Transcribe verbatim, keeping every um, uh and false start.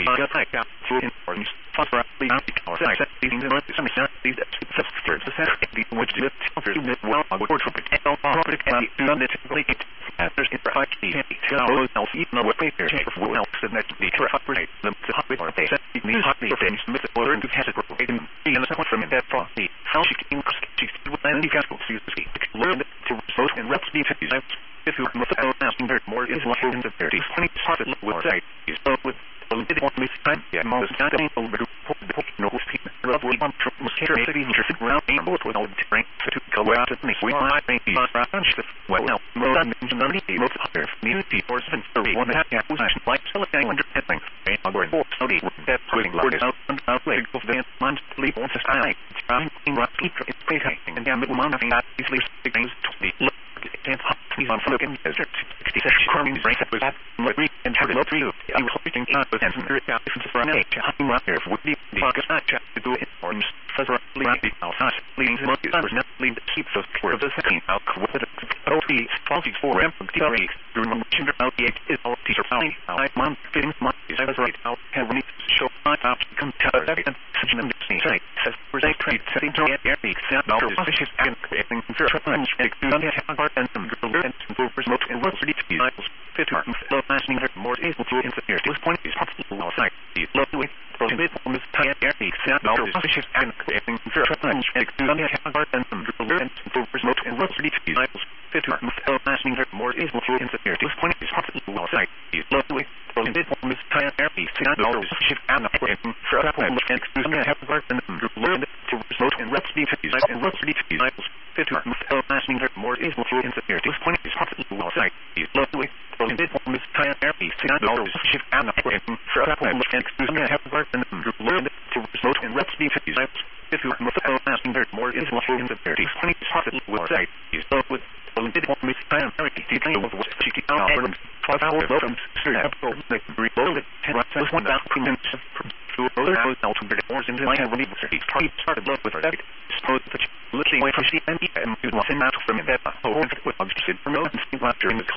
got like out to importance for the our sex these in the some these substance the sex the which the filter the well or to protect all product and do not typically get there's in fact the those else even with paper for else the next the traffic rate the hot with our face the hot the things with the order to pass it in the someone from that from the how she can she will then the gospel to speak learn to resource and reps be to if you must go asking her more is what in the thirties twenty started with say is with a little more this time yeah most not over the no people love we want to share city interested around and both with all the strength to go out and we I think the well now more than none of the most higher community or seven three one half yeah was like celebrating under things and over both so the that putting like out and out like of the month sleep on the sky trying to rock it's pretty and yeah middle month that easily things to the can't please on looking desert sixty-six crowns right up with that three and turn it through I was hoping not with and there got different from a hung up there would be the focus not to do it or further leading outside leading to monkeys was not lead to keep those for the second out with it oh the faulty for him from the three during the machine out the is all teacher found I month fitting monkeys I was right out have need to show my top to come to that and such an interesting site says for they trade setting to get there the dollars fishes and creating for times do not have and some and some remote and what's the cycles fit to low lasting more able to interfere this point is possible outside the low way from the form is tie air the dollars fishes and creating for times do not have and some and some remote and what's the cycles fit to low lasting more able to interfere this point is possible outside the low way from the form is tie air the dollars fishes and creating for times and do not have and some to remote and what's the and what's the cycles fit to low lasting more able to interfere this point is possible outside the low way from the form is tie air the dollars fishes and creating for times and do not have and some to remote and what's the cycles if you must go asking there more is what in the thirties twenty possible outside is so with from the form is tie air the of what she can out five hours from straight up the reload ten was one down premium to other house out to the doors into my have really started love with her suppose that looking away from she and you want him out from that whole with obsession from during the